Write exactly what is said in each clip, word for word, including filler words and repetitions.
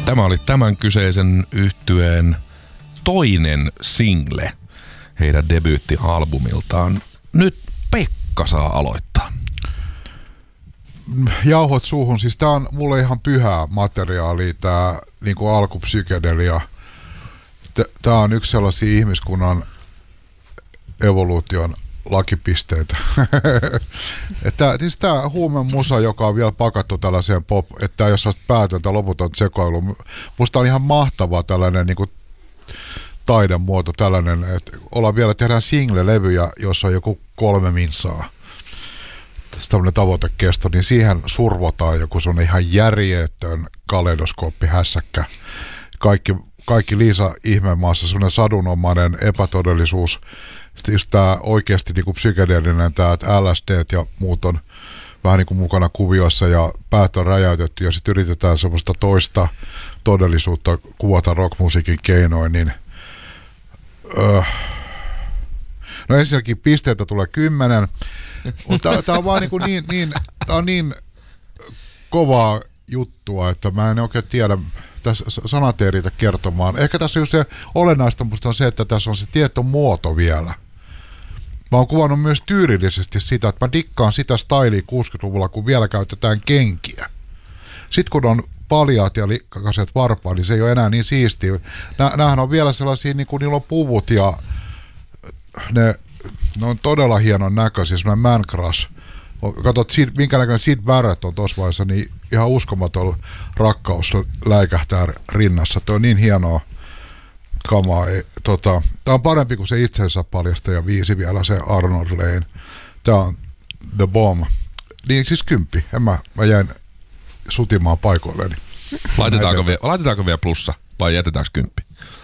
Tämä oli tämän kyseisen yhtyeen toinen single heidän debyyttialbumiltaan. Nyt Pekka saa aloittaa. Jauhot suuhun, siis tää on mulle ihan pyhää materiaalia, tää niinku alkupsykedelia. Tää on yksi sellaisia ihmiskunnan evoluution lakipisteitä. Että siis tää huumemusa, joka on vielä pakattu tällaiseen pop, että tää ei ole sellaista päätöntä loputon sekoilu. Musta on ihan mahtavaa tällainen niinku taidemuoto, tällainen, että ollaan vielä, tehdään single-levyjä, jossa on joku kolme minsaa. Tässä tämmöinen tavoitekesto, niin siihen survotaan joku semmoinen ihan järjetön kaleidoskooppihässäkkä. Kaikki, kaikki Liisa ihmemaassa, semmoinen sadunomainen epätodellisuus. Sitten just tää oikeasti niinku psykedeellinen, tää, että L S D ja muut on vähän niinku mukana kuviossa ja päät on räjäytetty ja sitten yritetään semmoista toista todellisuutta kuvata rockmusiikin keinoin, niin öö. no ensinnäkin pisteitä tulee kymmenen, mutta tää on vaan niinku niin, niin, tää on niin kovaa juttua, että mä en oikein tiedä, tässä sanat ei riitä kertomaan. Ehkä tässä just se olennaista musta on se, että tässä on se tietty muoto vielä. Mä oon kuvannut myös tyylillisesti sitä, että mä dikkaan sitä styliä kuusikymmentäluvulla, kun vielä käytetään kenkiä. Sitten kun on paljaat ja likkaset varpaat, niin se ei ole enää niin siistiä. Nämähän on vielä sellaisia, niin kuin niillä on puvut ja ne, ne on todella hienon näköisiä, semmoinen man crush. Katsot, minkä näköinen Sid Barrett on tuossa vaiheessa, niin ihan uskomaton rakkaus läikähtää rinnassa. Tuo on niin hienoa kamaa. Tota, tämä on parempi kuin se itsensä paljastaja viisi vielä, se Arnold Lane. Tämä on The Bomb. Niin siis kymppi. En mä, mä jäin sutimaan paikoilleni. Laitetaanko, vie, laitetaanko vielä plussa vai jätetäänkö kymppi?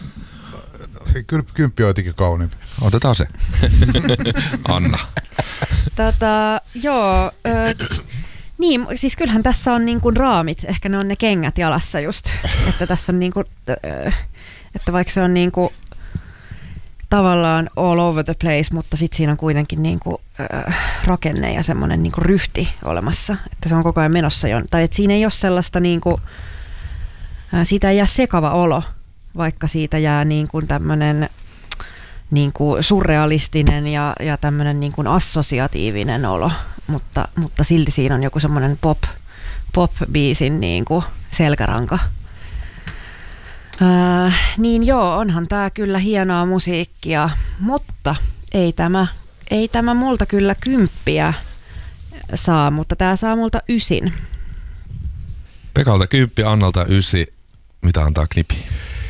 Kyllä kymppi on jotenkin kauniimpi. Otetaan se. Anna. Tota, joo, ö, niin, siis kyllähän tässä on niin kuin raamit, ehkä ne on ne kengät jalassa just, että tässä on niin kuin, ö, että vaikka se on niin kuin tavallaan all over the place, mutta sitten siinä on kuitenkin niin kuin, ö, rakenne ja semmoinen niin kuin ryhti olemassa, että se on koko ajan menossa jo, tai että siinä ei ole sellaista niin kuin, siitä ei jää sekava olo, vaikka siitä jää niin kuin tämmöinen niin kuin surrealistinen ja, ja tämmöinen niin kuin assosiatiivinen olo, mutta, mutta silti siinä on joku semmoinen pop, pop-biisin niin kuin selkäranka. Ää, niin joo, onhan tää kyllä hienoa musiikkia, mutta ei tämä, ei tämä multa kyllä kymppiä saa, mutta tää saa multa ysin. Pekalta kymppi, Annalta ysi. Mitä antaa Knipi?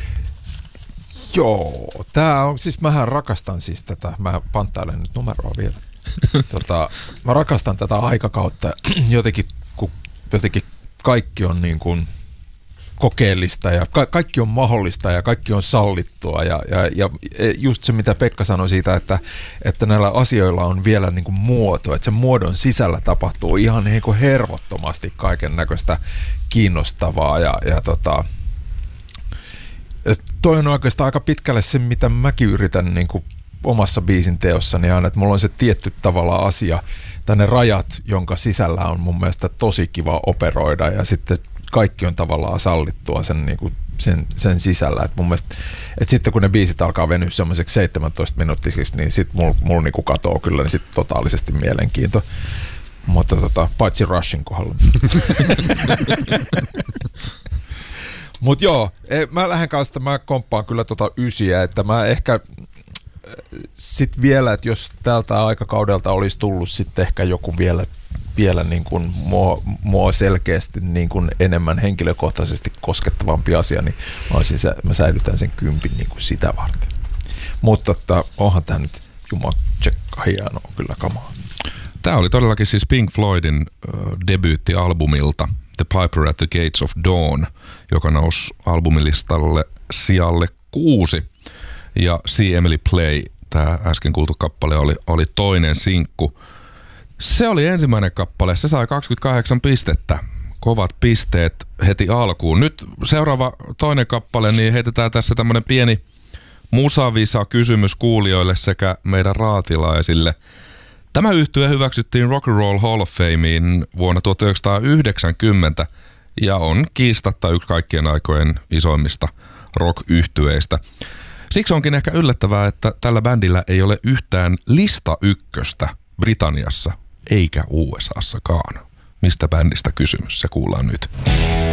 Joo, tää on, siis mähän rakastan siis tätä, mä panttailen nyt numeroa vielä. tota, mä rakastan tätä aikakautta jotenkin, kun jotenkin kaikki on niin kuin kokeellista ja ka- kaikki on mahdollista ja kaikki on sallittua ja, ja, ja just se, mitä Pekka sanoi siitä, että, että näillä asioilla on vielä niin kuin muoto, että sen muodon sisällä tapahtuu ihan niin kuin hervottomasti kaiken näköistä kiinnostavaa ja, ja tota, toi on oikeastaan aika pitkälle se, mitä mäkin yritän niin kuin omassa biisin teossani aina, että mulla on se tietty tavalla asia, tai ne rajat, jonka sisällä on mun mielestä tosi kiva operoida, ja sitten kaikki on tavallaan sallittua sen, niin kuin sen, sen sisällä. Et mun mielestä, et sitten kun ne biisit alkaa venyä semmoiseksi seitsemäntoista minuuttisiksi, niin sitten mulla mul niinku katoo kyllä niin sit totaalisesti mielenkiinto. Mutta tota, paitsi Rushin kohdalla. Mut joo, mä lähden kanssa, mä komppaan kyllä tota ysiä, että mä ehkä sit vielä, että jos tältä aikakaudelta olisi tullut sitten ehkä joku vielä, vielä niin kuin mua, mua selkeästi niin kuin enemmän henkilökohtaisesti koskettavampi asia, niin mä, olisin, mä säilytän sen kympin niin kuin sitä varten. Mutta että onhan tämä nyt jumaksekka hienoa kyllä kamaa. Tämä oli todellakin siis Pink Floydin äh, debyyttialbumilta The Piper at the Gates of Dawn, joka nousi albumilistalle sijalle kuusi. Ja See Emily Play, tämä äsken kuultu kappale, oli, oli toinen sinkku. Se oli ensimmäinen kappale, se sai kaksikymmentäkahdeksan pistettä. Kovat pisteet heti alkuun. Nyt seuraava toinen kappale, niin heitetään tässä tämmöinen pieni musavisa kysymys kuulijoille sekä meidän raatilaisille. Tämä yhtye hyväksyttiin Rock and Roll Hall of Fameen vuonna tuhatyhdeksänsataayhdeksänkymmentä ja on kiistatta yksi kaikkien aikojen isoimmista rock-yhtyeistä. Siksi onkin ehkä yllättävää, että tällä bändillä ei ole yhtään lista ykköstä Britanniassa eikä U S A:ssakaan. Mistä bändistä kysymys? Se kuullaan nyt.